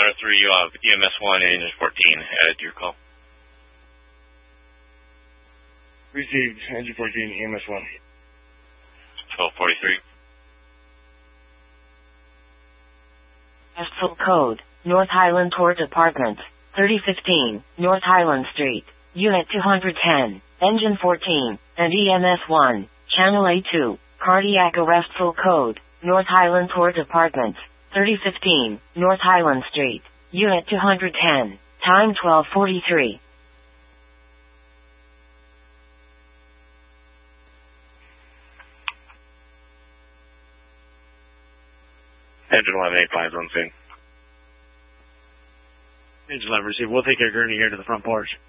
503, you have EMS 1 and Engine 14. Add your call. Received. Engine 14, EMS 1. 1243. Full code, North Highland Port Apartments, 3015, North Highland Street, Unit 210, Engine 14, and EMS 1, Channel A2, Cardiac Arrest. Full code, North Highland Port Apartments, 3015, North Highland Street, Unit 210, time 12:43. Engine 1185 on scene. Engine 11 received. We'll take your gurney here to the front porch.